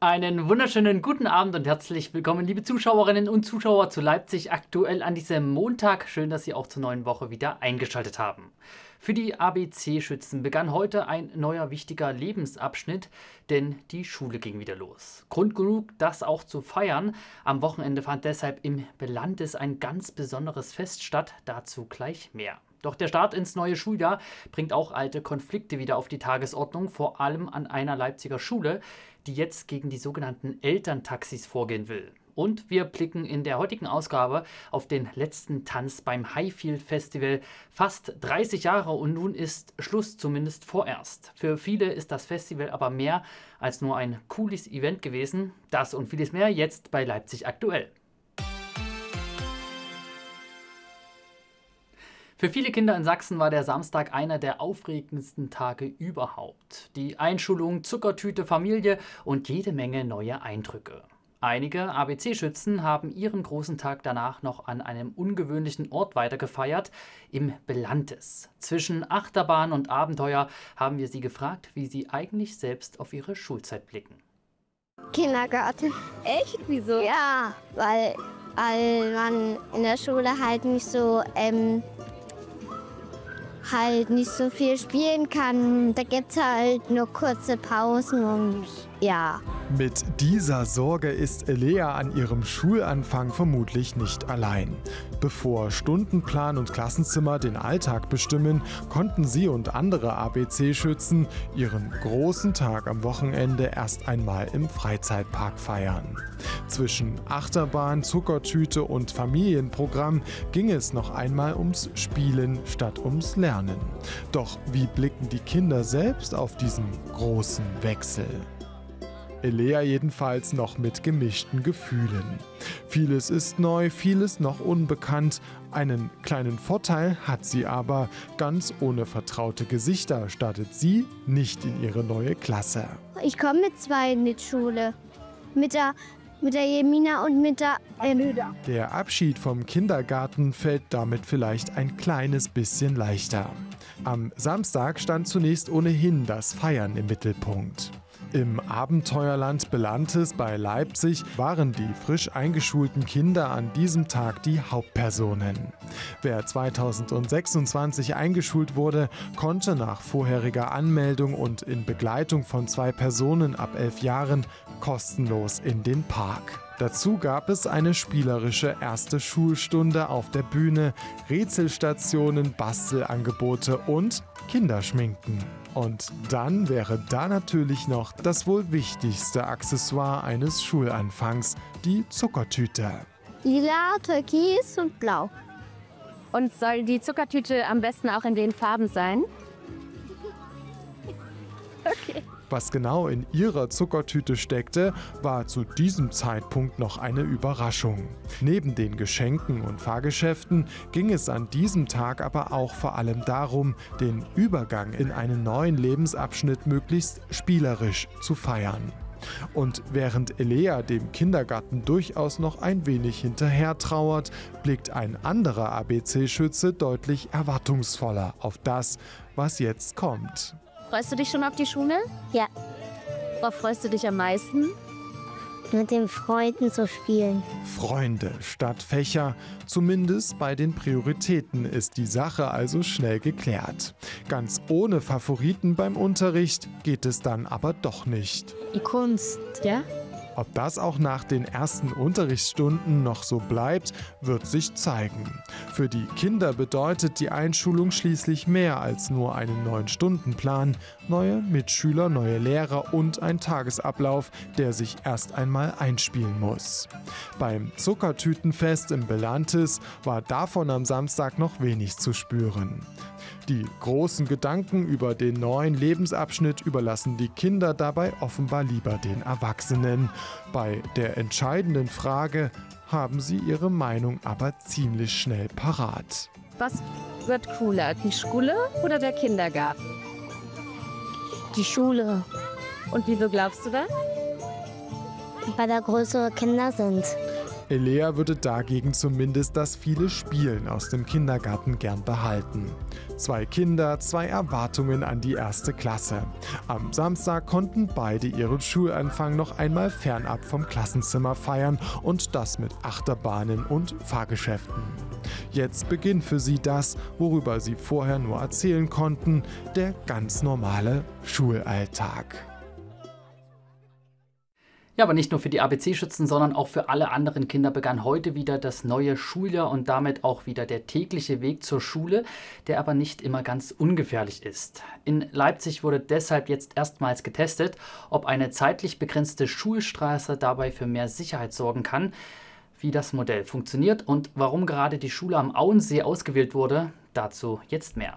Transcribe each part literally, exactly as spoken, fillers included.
Einen wunderschönen guten Abend und herzlich willkommen, liebe Zuschauerinnen und Zuschauer, zu Leipzig aktuell an diesem Montag. Schön, dass Sie auch zur neuen Woche wieder eingeschaltet haben. Für die A B C-Schützen begann heute ein neuer wichtiger Lebensabschnitt, denn die Schule ging wieder los. Grund genug, das auch zu feiern. Am Wochenende fand deshalb im Belantes ein ganz besonderes Fest statt, dazu gleich mehr. Doch der Start ins neue Schuljahr bringt auch alte Konflikte wieder auf die Tagesordnung, vor allem an einer Leipziger Schule, die jetzt gegen die sogenannten Elterntaxis vorgehen will. Und wir blicken in der heutigen Ausgabe auf den letzten Tanz beim Highfield Festival. Fast dreißig Jahre und nun ist Schluss, zumindest vorerst. Für viele ist das Festival aber mehr als nur ein cooles Event gewesen. Das und vieles mehr jetzt bei Leipzig aktuell. Für viele Kinder in Sachsen war der Samstag einer der aufregendsten Tage überhaupt. Die Einschulung, Zuckertüte, Familie und jede Menge neue Eindrücke. Einige A B C-Schützen haben ihren großen Tag danach noch an einem ungewöhnlichen Ort weitergefeiert, im Belantes. Zwischen Achterbahn und Abenteuer haben wir sie gefragt, wie sie eigentlich selbst auf ihre Schulzeit blicken. Kindergarten. Echt? Wieso? Ja, weil, weil man in der Schule halt nicht so ähm, halt nicht so viel spielen kann. Da gibt's halt nur kurze Pausen und ja. Mit dieser Sorge ist Elea an ihrem Schulanfang vermutlich nicht allein. Bevor Stundenplan und Klassenzimmer den Alltag bestimmen, konnten sie und andere A B C-Schützen ihren großen Tag am Wochenende erst einmal im Freizeitpark feiern. Zwischen Achterbahn, Zuckertüte und Familienprogramm ging es noch einmal ums Spielen statt ums Lernen. Doch wie blicken die Kinder selbst auf diesen großen Wechsel? Elea jedenfalls noch mit gemischten Gefühlen. Vieles ist neu, vieles noch unbekannt. Einen kleinen Vorteil hat sie aber: ganz ohne vertraute Gesichter startet sie nicht in ihre neue Klasse. Ich komme mit zwei in die Schule. Mit der, mit der Jemina und mit der ähm, Der Abschied vom Kindergarten fällt damit vielleicht ein kleines bisschen leichter. Am Samstag stand zunächst ohnehin das Feiern im Mittelpunkt. Im Abenteuerland Belantes bei Leipzig waren die frisch eingeschulten Kinder an diesem Tag die Hauptpersonen. Wer zweitausendsechsundzwanzig eingeschult wurde, konnte nach vorheriger Anmeldung und in Begleitung von zwei Personen ab elf Jahren kostenlos in den Park. Dazu gab es eine spielerische erste Schulstunde auf der Bühne, Rätselstationen, Bastelangebote und Kinderschminken. Und dann wäre da natürlich noch das wohl wichtigste Accessoire eines Schulanfangs, die Zuckertüte. lila, türkis und blau. Und soll die Zuckertüte am besten auch in den Farben sein? Okay. Was genau in ihrer Zuckertüte steckte, war zu diesem Zeitpunkt noch eine Überraschung. Neben den Geschenken und Fahrgeschäften ging es an diesem Tag aber auch vor allem darum, den Übergang in einen neuen Lebensabschnitt möglichst spielerisch zu feiern. Und während Elea dem Kindergarten durchaus noch ein wenig hinterher trauert, blickt ein anderer A B C-Schütze deutlich erwartungsvoller auf das, was jetzt kommt. Freust du dich schon auf die Schule? Ja, Worauf freust du dich am meisten? mit den Freunden zu spielen. Freunde statt Fächer, zumindest bei den Prioritäten ist die Sache also schnell geklärt. Ganz ohne Favoriten beim Unterricht geht es dann aber doch nicht. Die Kunst, ja? Ob das auch nach den ersten Unterrichtsstunden noch so bleibt, wird sich zeigen. Für die Kinder bedeutet die Einschulung schließlich mehr als nur einen neuen Stundenplan, neue Mitschüler, neue Lehrer und ein Tagesablauf, der sich erst einmal einspielen muss. Beim Zuckertütenfest im Belantes war davon am Samstag noch wenig zu spüren. Die großen Gedanken über den neuen Lebensabschnitt überlassen die Kinder dabei offenbar lieber den Erwachsenen. Bei der entscheidenden Frage haben sie ihre Meinung aber ziemlich schnell parat. Was wird cooler, die Schule oder der Kindergarten? Die Schule, Und wieso glaubst du das? weil da größere Kinder sind. Elea würde dagegen zumindest das viele Spielen aus dem Kindergarten gern behalten. Zwei Kinder, zwei Erwartungen an die erste Klasse. Am Samstag konnten beide ihren Schulanfang noch einmal fernab vom Klassenzimmer feiern und das mit Achterbahnen und Fahrgeschäften. Jetzt beginnt für sie das, worüber sie vorher nur erzählen konnten, der ganz normale Schulalltag. Ja, aber nicht nur für die A B C-Schützen, sondern auch für alle anderen Kinder begann heute wieder das neue Schuljahr und damit auch wieder der tägliche Weg zur Schule, der aber nicht immer ganz ungefährlich ist. In Leipzig wurde deshalb jetzt erstmals getestet, ob eine zeitlich begrenzte Schulstraße dabei für mehr Sicherheit sorgen kann. Wie das Modell funktioniert und warum gerade die Schule am Auensee ausgewählt wurde, dazu jetzt mehr.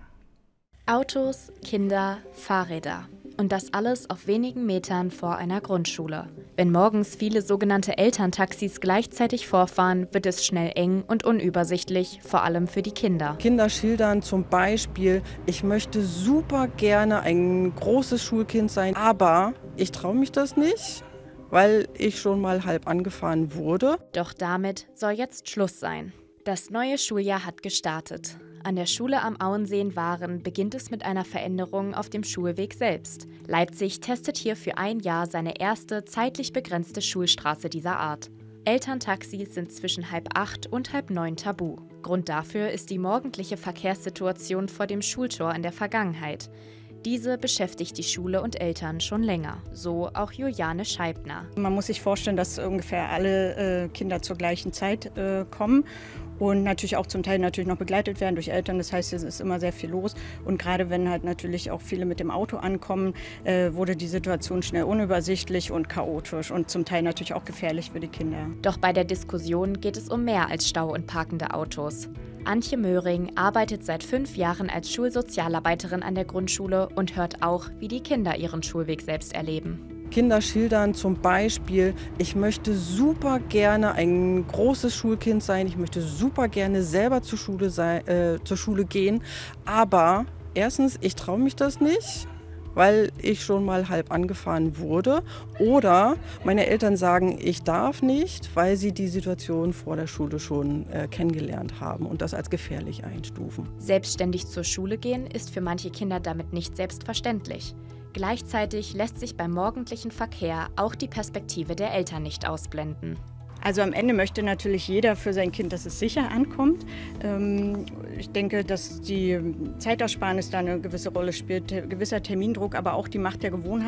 Autos, Kinder, Fahrräder. Und das alles auf wenigen Metern vor einer Grundschule. Wenn morgens viele sogenannte Elterntaxis gleichzeitig vorfahren, wird es schnell eng und unübersichtlich, vor allem für die Kinder. Kinder schildern zum Beispiel, ich möchte super gerne ein großes Schulkind sein, aber ich traue mich das nicht, weil ich schon mal halb angefahren wurde. Doch damit soll jetzt Schluss sein. Das neue Schuljahr hat gestartet. An der Schule am Auensee in Waren beginnt es mit einer Veränderung auf dem Schulweg selbst. Leipzig testet hier für ein Jahr seine erste zeitlich begrenzte Schulstraße dieser Art. Elterntaxis sind zwischen halb acht und halb neun tabu. Grund dafür ist die morgendliche Verkehrssituation vor dem Schultor in der Vergangenheit. Diese beschäftigt die Schule und Eltern schon länger, so auch Juliane Scheibner. Man muss sich vorstellen, dass ungefähr alle äh, Kinder zur gleichen Zeit äh, kommen und natürlich auch zum Teil natürlich noch begleitet werden durch Eltern. Das heißt, es ist immer sehr viel los und gerade wenn halt natürlich auch viele mit dem Auto ankommen, äh, wurde die Situation schnell unübersichtlich und chaotisch und zum Teil natürlich auch gefährlich für die Kinder. Doch bei der Diskussion geht es um mehr als Stau und parkende Autos. Antje Möhring arbeitet seit fünf Jahren als Schulsozialarbeiterin an der Grundschule und hört auch, wie die Kinder ihren Schulweg selbst erleben. Kinder schildern zum Beispiel, ich möchte super gerne ein großes Schulkind sein, ich möchte super gerne selber zur Schule, sein, äh, zur Schule gehen, aber erstens, ich traue mich das nicht, weil ich schon mal halb angefahren wurde. Oder meine Eltern sagen, ich darf nicht, weil sie die Situation vor der Schule schon äh, kennengelernt haben und das als gefährlich einstufen. Selbstständig zur Schule gehen ist für manche Kinder damit nicht selbstverständlich. Gleichzeitig lässt sich beim morgendlichen Verkehr auch die Perspektive der Eltern nicht ausblenden. Also am Ende möchte natürlich jeder für sein Kind, dass es sicher ankommt. Ich denke, dass die Zeitersparnis da eine gewisse Rolle spielt, gewisser Termindruck, aber auch die Macht der Gewohnheit.